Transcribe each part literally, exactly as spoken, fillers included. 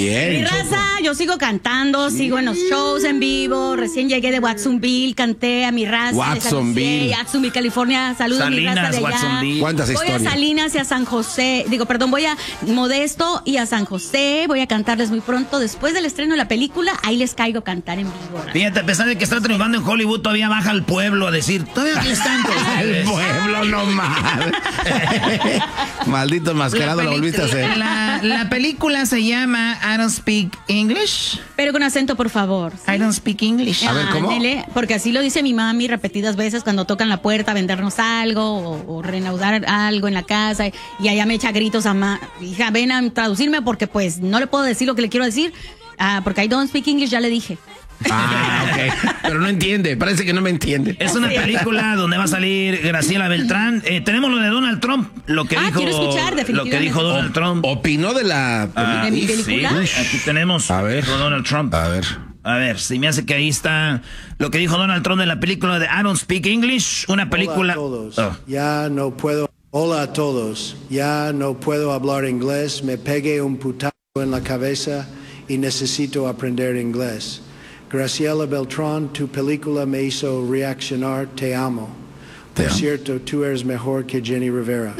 bien. Mi raza, Choco. Yo sigo cantando, sigo en los shows en vivo. Recién llegué de Watsonville, canté a mi raza. Watsonville. Watsonville, California. Saludos a mi raza de allá. Watsonville. ¿Cuántas voy historias? Voy a Salinas y a San José. Digo, perdón, voy a Modesto y a San José. Voy a cantarles muy pronto. Después del estreno de la película, ahí les caigo a cantar en vivo. Raza. Fíjate, a pesar de que está triunfando en Hollywood, todavía baja al pueblo a decir, todavía aquí están. El pueblo nomás. Maldito mascarado, lo volviste a hacer. La, la película se llama I Don't Speak English. Pero con acento, por favor. ¿Sí? I Don't Speak English. A ver, ¿cómo? Ándele, porque así lo dice mi mami repetidas veces cuando tocan la puerta a vendernos algo o, o renaudar algo en la casa. Y allá me echa gritos a ma, hija, ven a traducirme porque pues no le puedo decir lo que le quiero decir. Ah, porque I Don't Speak English ya le dije. Ah, ok. Pero no entiende, parece que no me entiende. Es una película donde va a salir Graciela Beltrán. Eh, tenemos lo de Donald Trump, lo que ah, dijo, quiero escuchar, lo que dijo Donald Trump. ¿Opinó de la Ah, ¿De mi película? Sí, aquí tenemos A ver. con Donald Trump. A ver. A ver, si me hace que ahí está lo que dijo Donald Trump de la película de I Don't Speak English, una película. Hola a todos. Oh. Ya no puedo. Hola a todos. Ya no puedo hablar inglés. Me pegué un putazo en la cabeza y necesito aprender inglés. Graciela Beltrán, tu película me hizo reaccionar. Te amo. Te Por amo. cierto, tú eres mejor que Jenny Rivera.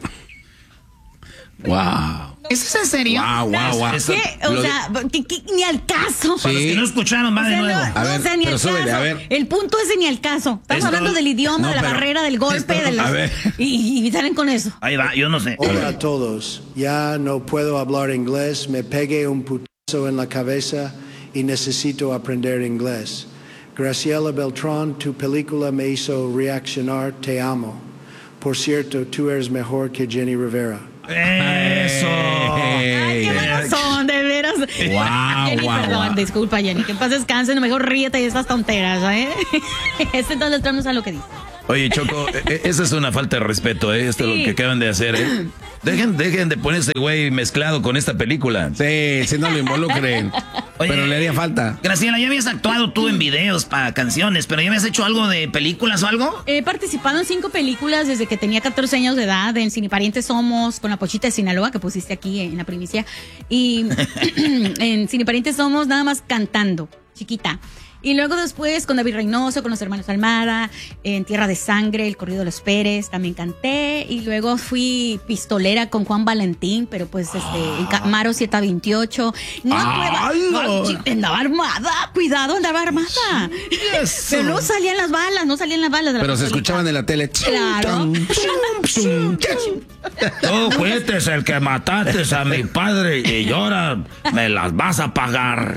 Wow. ¿Eso es en serio? Wow, wow, wow. Eso- ¿Qué? O Lo sea, que, que, ni al caso. Para los que no escucharon, va O de sea, nuevo. no, A no, ver, o sea, ni pero al súbele, caso. a ver. El punto es ni al caso. Estamos Esto- hablando del idioma, no, de la pero- barrera, del golpe, esto- de las, a ver. y, y salen con eso. Ahí va, yo no sé. Hola a todos. Ya no puedo hablar inglés. Me pegué un putazo en la cabeza y necesito aprender inglés. Graciela Beltrán, tu película me hizo reaccionar. Te amo. Por cierto, tú eres mejor que Jenny Rivera. Eso. Ay, qué buenos son, de veras. Guau, Jenny, guau, perdón, guau. disculpa, Jenny. Que en paz descanse, no mejor ríete de estas tonteras, ¿eh? Este entonces entramos a lo que dice. Oye, Choco, e- esa es una falta de respeto, ¿eh? Esto es Sí. lo que acaban de hacer, ¿eh? Dejen, dejen de ponerse güey mezclado con esta película. Sí, si no lo involucren. Oye, pero le haría falta. Graciela, ya habías actuado tú en videos para canciones, pero ¿ya habías hecho algo de películas o algo? He participado en cinco películas desde que tenía catorce años de edad, en Cineparientes Somos, con la Pochita de Sinaloa, que pusiste aquí en la primicia, y en Cineparientes Somos nada más cantando, chiquita. Y luego después con David Reynoso, con los hermanos Almada, en Tierra de Sangre, El Corrido de los Pérez, también canté. Y luego fui pistolera con Juan Valentín, pero pues este, en Camaro siete veintiocho. No, ¡Ay, nueva- no! no, chi- andaba armada, cuidado, andaba armada. Pero no salían las balas, no salían las balas. de la Pero se pistolita. escuchaban en la tele. Claro. Tú fuiste el que mataste a mi padre y ahora me las vas a pagar.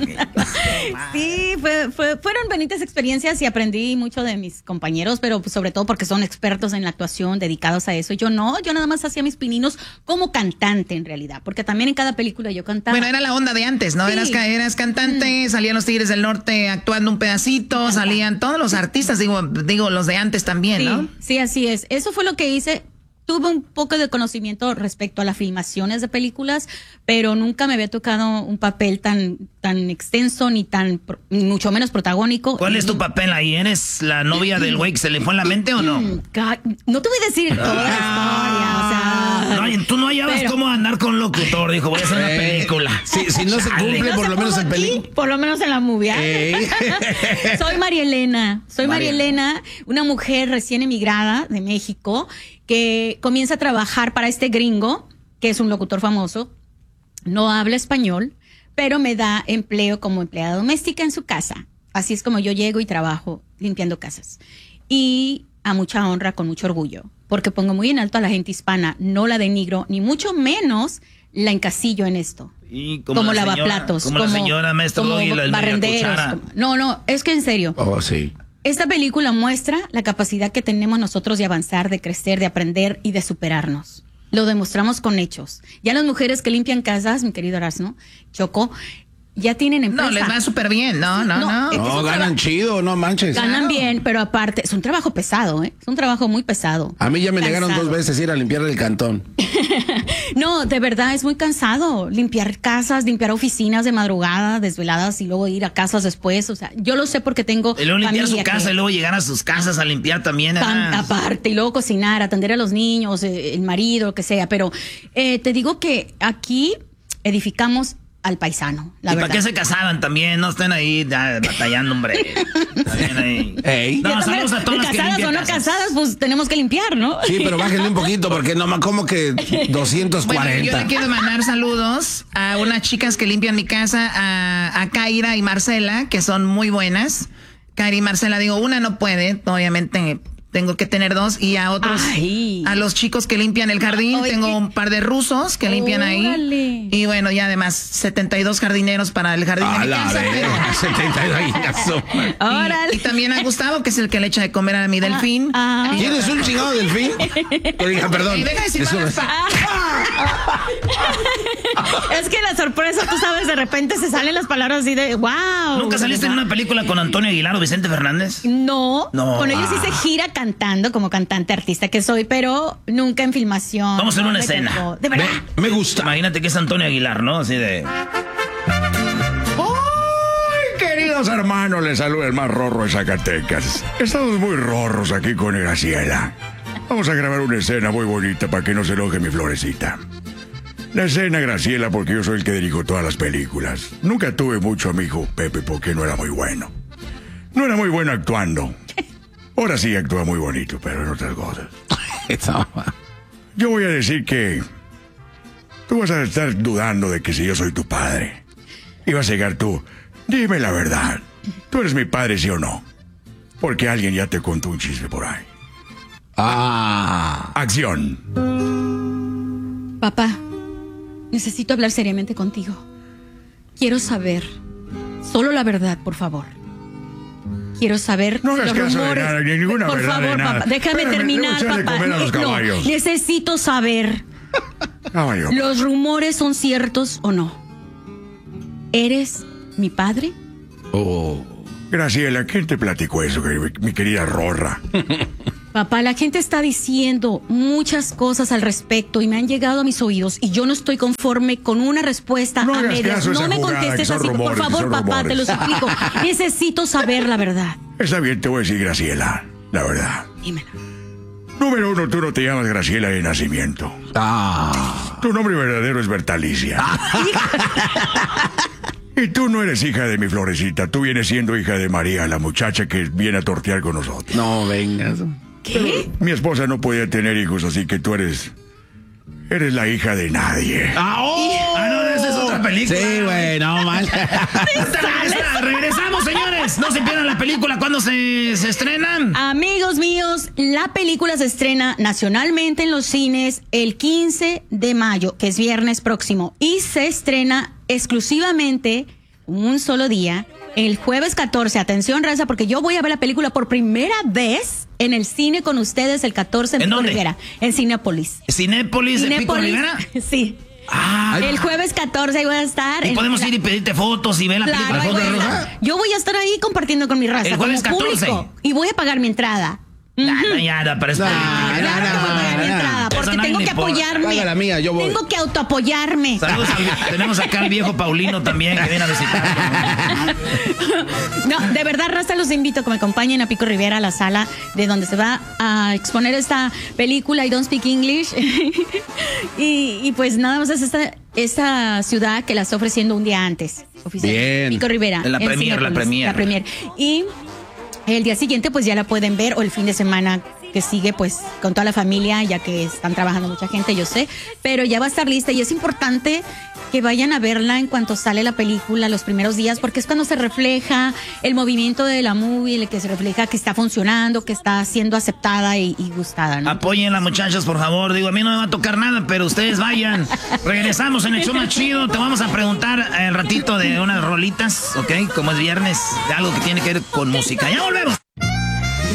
Sí, fue, fue, fueron bonitas experiencias y aprendí mucho de mis compañeros, pero pues, sobre todo porque son expertos en la actuación, dedicados a eso. Y yo no, yo nada más hacía mis pininos como cantante en realidad, porque también en cada película yo cantaba. Bueno, era la onda de antes, ¿no? Sí. Eras, ca- eras cantante, salían los Tigres del Norte actuando un pedacito, salían todos los artistas, digo, digo los de antes también, sí, ¿no? sí, así es. Eso fue lo que hice. Tuve un poco de conocimiento respecto a las filmaciones de películas, pero nunca me había tocado un papel tan tan extenso ni tan pro- ni mucho menos protagónico. ¿Cuál es tu papel ahí? ¿Eres la novia del güey que se le fue en la mente o no? Mm, ca- No te voy a decir toda la historia, o sea. No, y tú no hallabas Pero- cómo andar con locutor. Dijo, voy a hacer una Eh, película. Si, si no se Chale. cumple, No por se lo menos pudo en aquí, película. por lo menos en la movie. ¿ah? Ey. Soy María Elena. Soy María María. Elena, una mujer recién emigrada de México que comienza a trabajar para este gringo, que es un locutor famoso. No habla español, pero me da empleo como empleada doméstica en su casa. Así es como yo llego y trabajo limpiando casas. Y a mucha honra, con mucho orgullo, porque pongo muy en alto a la gente hispana, no la denigro, ni mucho menos la encasillo en esto. Y Como, la señora- lavaplatos, Como, la señora maestro como Doggy, la media barrenderos. cuchara. como- no, no, es que en serio, Oh, sí. esta película muestra la capacidad que tenemos nosotros de avanzar, de crecer, de aprender y de superarnos. Lo demostramos con hechos. Ya las mujeres que limpian casas, mi querido Erasmo, Choco, ya tienen empresa. No, les va súper bien, no, no, No, no. es que No, es un ganan traba- chido, no manches. Ganan bien, pero aparte, es un trabajo pesado, ¿eh? Es un trabajo muy pesado. A mí ya me negaron Cansado. dos veces ir a limpiar el cantón. No, de verdad es muy cansado limpiar casas, limpiar oficinas de madrugada, desveladas y luego ir a casas después. O sea, yo lo sé porque tengo Y luego limpiar su familia casa que- y luego llegar a sus casas a limpiar también. Tan- ah. aparte, y luego cocinar, atender a los niños, eh, el marido, lo que sea. Pero eh, te digo que aquí edificamos al paisano, la ¿Y verdad. para qué se casaban también? No estén ahí ya, batallando, hombre. También ahí. Ey. No, saludos a todas las que casadas limpian o no casas. casadas, pues tenemos que limpiar, ¿no? Sí, pero bájenle un poquito porque no más como que doscientos Bueno, yo cuarenta. le quiero mandar saludos a unas chicas que limpian mi casa, a, a Kaira y Marcela, que son muy buenas. Kaira y Marcela, digo, una no puede, obviamente tengo que tener dos, y a otros, Ay. a los chicos que limpian el jardín, Ay, tengo qué- un par de rusos que limpian ahí. Órale. Y bueno, y además setenta y dos jardineros para el jardín de A mi la casa. vez. pero- setenta y dos años. Órale. Y, y también a Gustavo, que es el que le echa de comer a mi delfín. Ah. ¿Tienes un chingado delfín? Oiga, perdón. Y deja de decir Eso malas es- pa- Es que la sorpresa, tú sabes, de repente se salen las palabras así de wow. ¿Nunca saliste en una película con Antonio Aguilar o Vicente Fernández? No, No. con ellos hice gira cantando como cantante artista que soy, pero nunca en filmación. Vamos a hacer no una me escena. tocó. De verdad. Me, me gusta. Imagínate que es Antonio Aguilar, ¿no? Así de... ¡Ay, queridos hermanos! Les saluda el más rorro de Zacatecas. Estamos muy rorros aquí con Graciela. Vamos a grabar una escena muy bonita para que no se enoje mi florecita. La escena, Graciela, porque yo soy el que dirijo todas las películas. Nunca tuve mucho a mi hijo Pepe porque no era muy bueno. No era muy bueno actuando. Ahora sí actúa muy bonito, pero en otras cosas. Yo voy a decir que tú vas a estar dudando de que si yo soy tu padre. Y vas a llegar tú, dime la verdad. ¿Tú eres mi padre, sí o no? Porque alguien ya te contó un chisme por ahí. Ah. Acción. Papá, necesito hablar seriamente contigo. Quiero saber, solo la verdad, por favor. Quiero saber No hagas los caso de rumores. nada, ni ninguna por verdad de favor, nada. papá, déjame Espérame, terminar, debo echarle papá. comer a los No, caballos. necesito saber, Caballo. ¿los rumores son ciertos o no? ¿Eres mi padre? Oh. Graciela, ¿quién te platicó eso, mi, mi querida Rorra? Papá, la gente está diciendo muchas cosas al respecto y me han llegado a mis oídos y yo no estoy conforme con una respuesta No a hagas medias. caso a No esa me jugada, contestes que son así, rumores, por favor, son papá, te lo rumores. suplico. Necesito saber la verdad. Está bien, te voy a decir, Graciela, la verdad. Dímelo. Número uno, tú no te llamas Graciela de nacimiento. Ah. Tu nombre verdadero es Bertalicia. Y tú no eres hija de mi florecita, tú vienes siendo hija de María, la muchacha que viene a tortear con nosotros. No vengas. ¿Qué? Mi esposa no podía tener hijos, así que tú eres... Eres la hija de nadie. Ah, oh. Ah, no, esa es otra película. Sí, güey, no mal. Regresa- Regresamos, señores. No se pierdan la película. ¿Cuándo se, se estrenan? Amigos míos, la película se estrena nacionalmente en los cines el quince de mayo, que es viernes próximo, y se estrena exclusivamente un solo día, el jueves catorce. Atención, raza, porque yo voy a ver la película por primera vez en el cine con ustedes el catorce en ¿En Pico dónde? Rivera, en Cinépolis. Cinépolis de Pico Cinépolis, Rivera. sí. Ah, El jueves catorce ahí voy a estar. y en podemos la- ir y pedirte fotos y ver la Claro, película. ahí voy a ¿Fotos estar. roja? Yo voy a estar ahí compartiendo con mi raza, El jueves como catorce. público, y voy a pagar mi entrada. Nah, no, ya, no, para esta Nah, película. Claro que voy a pagar mi nah, entrada, nah. porque Eso nadie tengo le que importa. apoyarme. Paga la mía, yo voy. Tengo que autoapoyarme. Saludos al- tenemos acá al viejo Paulino también que viene a visitar. No, de verdad, raza, los invito a que me acompañen a Pico Rivera, a la sala de donde se va a exponer esta película I Don't Speak English. y, y pues nada más es esta, esta ciudad que la está ofreciendo un día antes. Oficialmente. Bien. Pico Rivera. En la premier, la Cinépolis, premier. La premier. Y el día siguiente pues ya la pueden ver, o el fin de semana que sigue pues con toda la familia, ya que están trabajando mucha gente, yo sé, pero ya va a estar lista y es importante que vayan a verla en cuanto sale la película los primeros días, porque es cuando se refleja el movimiento de la movie, el que se refleja que está funcionando, que está siendo aceptada y, y gustada, ¿no? Apoyen a muchachos, por favor. Digo, a mí no me va a tocar nada, pero ustedes vayan. Regresamos en el show más chido. Te vamos a preguntar el ratito de unas rolitas, ¿ok? Como es viernes, de algo que tiene que ver con música. ¡Ya volvemos!